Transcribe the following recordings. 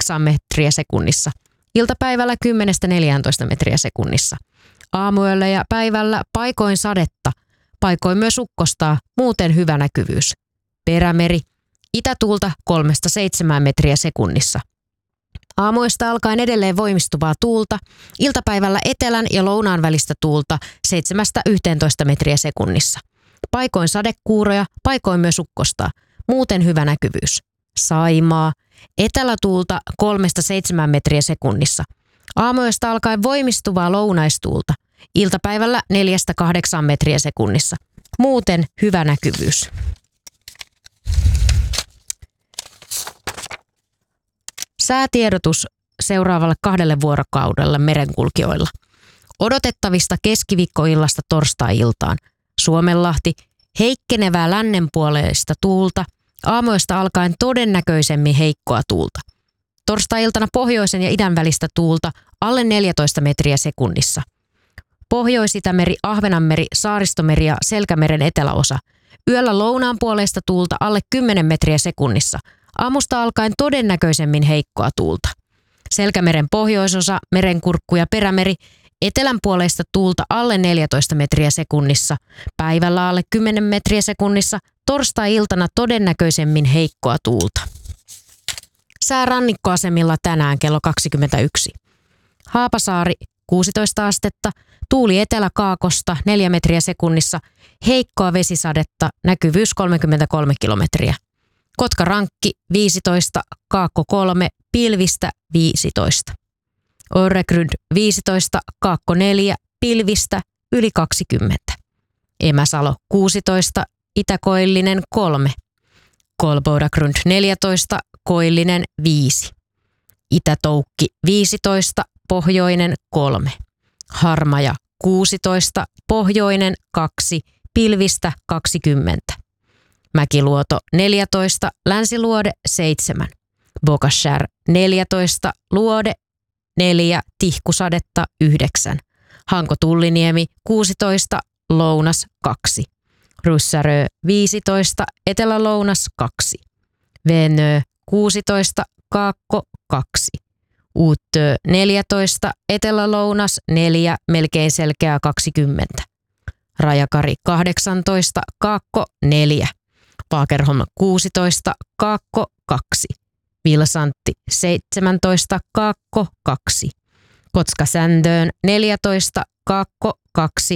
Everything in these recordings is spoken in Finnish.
8 metriä sekunnissa. Iltapäivällä 10-14 metriä sekunnissa. Aamuyöllä ja päivällä paikoin sadetta, paikoin myös ukkostaa, muuten hyvä näkyvyys. Perämeri, itätuulta 3-7 metriä sekunnissa. Aamuista alkaen edelleen voimistuvaa tuulta, iltapäivällä etelän ja lounaan välistä tuulta 7-11 metriä sekunnissa. Paikoin sadekuuroja, paikoin myös ukkostaa, muuten hyvä näkyvyys. Saimaa, etelätuulta 3-7 metriä sekunnissa. Aamuista alkaen voimistuvaa lounaistuulta, iltapäivällä 4-8 metriä sekunnissa, muuten hyvä näkyvyys. Säätiedotus seuraavalle 2 vuorokaudelle merenkulkijoilla. Odotettavista keskiviikkoillasta torstai-iltaan. Suomenlahti, heikkenevää lännenpuoleista tuulta, aamuista alkaen todennäköisemmin heikkoa tuulta. Torstai-iltana pohjoisen ja idän välistä tuulta alle 14 metriä sekunnissa. Pohjois-Itämeri, Ahvenanmeri, Saaristomeri ja Selkämeren eteläosa. Yöllä lounaanpuoleista tuulta alle 10 metriä sekunnissa. Aamusta alkaen todennäköisemmin heikkoa tuulta. Selkämeren pohjoisosa, Merenkurkku ja Perämeri, etelänpuoleista tuulta alle 14 metriä sekunnissa. Päivällä alle 10 metriä sekunnissa. Torstai-iltana todennäköisemmin heikkoa tuulta. Sää rannikkoasemilla tänään kello 21. Haapasaari 16 astetta, tuuli eteläkaakosta 4 metriä sekunnissa, heikkoa vesisadetta, näkyvyys 33 kilometriä. Kotka-Rankki 15, Kaakko 3, pilvistä 15. Öregrund 15, Kaakko 4, pilvistä yli 20. Emäsalo 16, Itä-Koillinen 3. Kolbodagrund 14, Koillinen 5. Itä-Toukki 15, Pohjoinen 3. Harmaja 16, Pohjoinen 2, pilvistä 20. Mäkiluoto 14, Länsiluode 7. Bokashär 14, Luode 4, tihkusadetta 9. Hanko-Tulliniemi 16, Lounas 2. Ryssärö 15, Etelä-Lounas 2. Venö 16, Kaakko 2. Uutö 14, Etelä-Lounas 4, melkein selkeää 20. Rajakari 18, Kaakko 4. Paakerholm 16, Kaakko 2. Vilsantti 17, Kaakko 2. Kotska-Sändöön 14, Kaakko 2,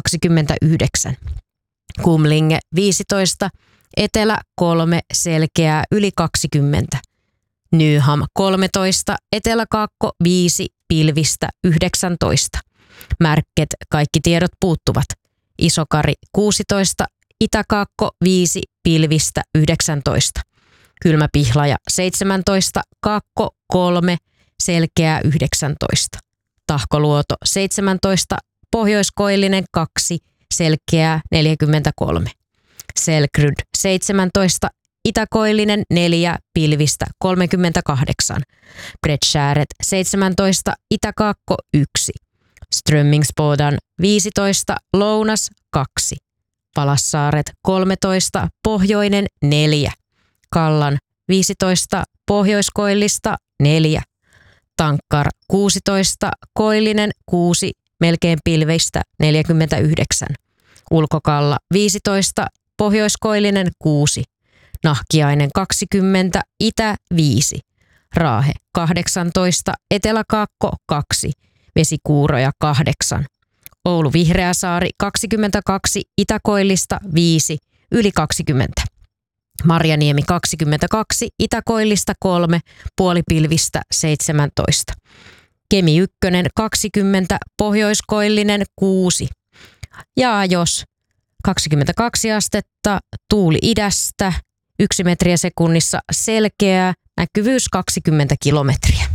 29. Kumlinge 15, Etelä 3, selkeää yli 20. Nyham 13, Etelä-Kaakko 5, pilvistä 19. Märket, kaikki tiedot puuttuvat. Isokari 16, Itä-Kaakko 5, pilvistä 19. Kylmäpihlaja 17, Kaakko 3, selkeää 19. Tahkoluoto 17, Pohjoiskoillinen 2, selkeää 43. Selkryd 17, Itä-Koillinen 4, pilvistä 38. Bredskääret 17, Itä-Kaakko 1. Strömmingsbodan 15, Lounas 2. Palassaaret 13, Pohjoinen 4. Kallan 15, Pohjoiskoillista 4. Tankkar 16, Koillinen 6, melkein pilveistä 49. Ulkokalla 15, Pohjoiskoillinen 6. Nahkiainen 20, Itä 5. Raahe 18, Etelä-Kaakko 2. Vesikuuroja 8. Oulu Vihreäsaari 22, Itä-Koillista 5, yli 20. Marjaniemi 22, Itä-Koillista 3, puolipilvistä 17. Kemi 1 20, Pohjoiskoillinen 6. Ja jos 22 astetta, tuuli idästä, 1 metriä sekunnissa, selkeää, näkyvyys 20 kilometriä.